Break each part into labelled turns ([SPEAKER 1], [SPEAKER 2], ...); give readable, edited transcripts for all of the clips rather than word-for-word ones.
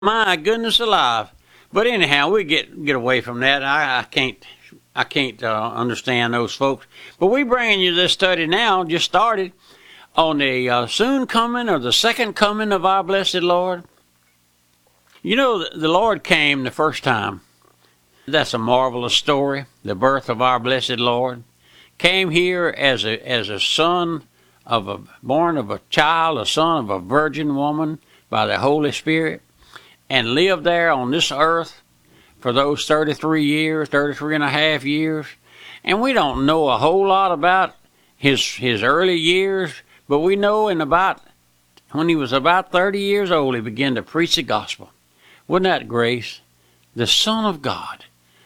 [SPEAKER 1] My goodness alive. But anyhow, we get away from that. I can't understand those folks. But we bringing you this study now, just started, on the soon coming or the second coming of our blessed Lord. You know, the Lord came the first time. That's a marvelous story. The birth of our blessed Lord came here as a son born of a child, a son of a virgin woman by the Holy Spirit, and lived there on this earth for those 33 and a half years. And we don't know a whole lot about his early years, but we know when he was about 30 years old, he began to preach the gospel. Wasn't that grace? The Son of God.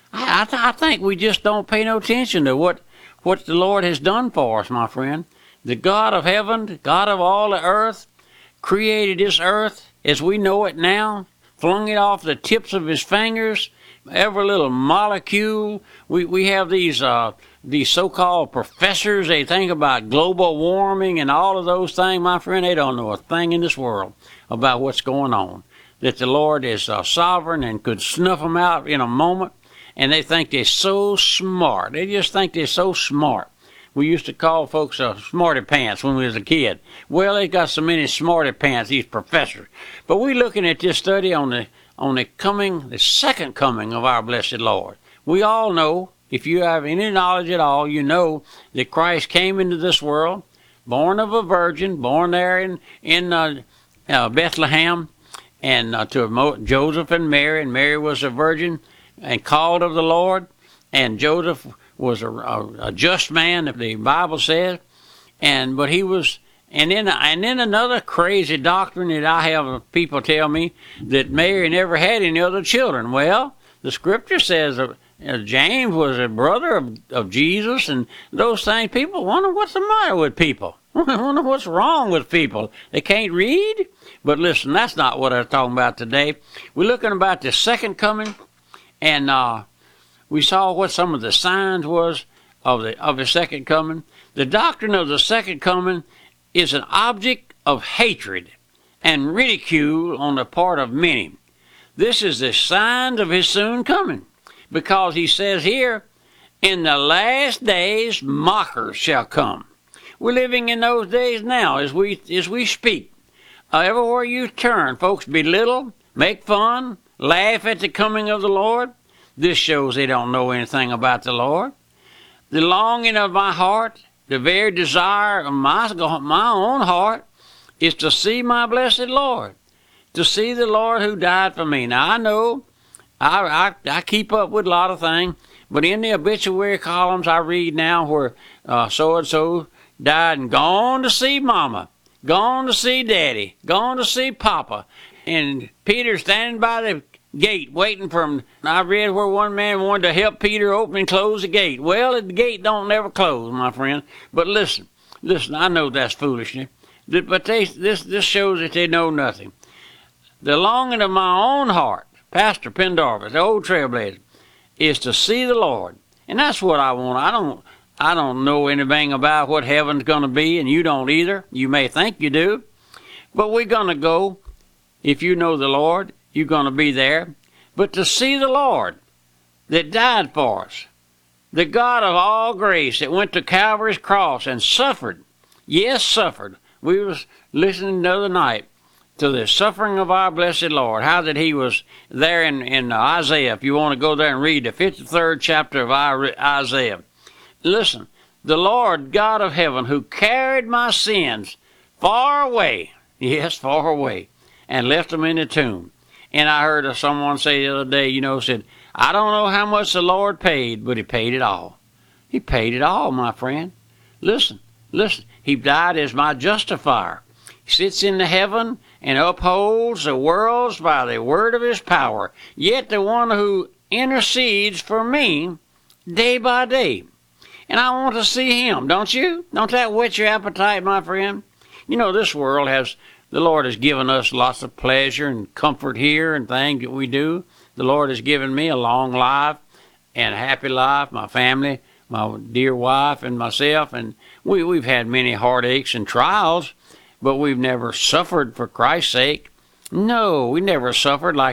[SPEAKER 1] I think we just don't pay no attention to what the Lord has done for us, my friend. The God of heaven, the God of all the earth, created this earth as we know it now, flung it off the tips of his fingers, every little molecule. We have these so-called professors. They think about global warming and all of those things. My friend, they don't know a thing in this world about what's going on. That the Lord is sovereign and could snuff them out in a moment. And they think they're so smart. They just think they're so smart. We used to call folks smarty pants when we was a kid. Well, they got so many smarty pants, these professors. But we're looking at this study on the second coming of our blessed Lord. We all know, if you have any knowledge at all, you know that Christ came into this world, born of a virgin, born there in Bethlehem, and to Joseph and Mary was a virgin, and called of the Lord, and Joseph was a just man, the Bible says, but he was, and then another crazy doctrine that I have people tell me that Mary never had any other children. Well, the Scripture says James was a brother of Jesus, and those things. People wonder what's the matter with people. Wonder what's wrong with people. They can't read. But listen, that's not what I'm talking about today. We're looking about the second coming. And we saw what some of the signs was of his second coming. The doctrine of the second coming is an object of hatred and ridicule on the part of many. This is the signs of his soon coming, because he says here, in the last days mockers shall come. We're living in those days now as we speak. Everywhere you turn, folks belittle, make fun, laugh at the coming of the Lord. This shows they don't know anything about the Lord. The longing of my heart, the very desire of my own heart, is to see my blessed Lord, to see the Lord who died for me. Now, I know I keep up with a lot of things, but in the obituary columns I read now where so-and-so died and gone to see Mama, gone to see Daddy, gone to see Papa, and Peter standing by the gate waiting for him. I read where one man wanted to help Peter open and close the gate. Well, the gate don't never close, my friend. But listen, I know that's foolishness. But this shows that they know nothing. The longing of my own heart, Pastor Pendarvis, the old trailblazer, is to see the Lord. And that's what I want. I don't know anything about what heaven's going to be, and you don't either. You may think you do. But we're going to go. If you know the Lord, you're going to be there. But to see the Lord that died for us, the God of all grace that went to Calvary's cross and suffered, yes, suffered. We was listening the other night to the suffering of our blessed Lord, how that he was there in Isaiah. If you want to go there and read the 53rd chapter of Isaiah. Listen, the Lord God of heaven who carried my sins far away, yes, far away, and left them in the tomb. And I heard someone say the other day, said, I don't know how much the Lord paid, but he paid it all. He paid it all, my friend. Listen. He died as my justifier. He sits in the heaven and upholds the worlds by the word of his power. Yet the one who intercedes for me day by day. And I want to see him, don't you? Don't that whet your appetite, my friend? This world the Lord has given us lots of pleasure and comfort here and things that we do. The Lord has given me a long life and a happy life, my family, my dear wife and myself. And we've had many heartaches and trials, but we've never suffered for Christ's sake. No, we never suffered like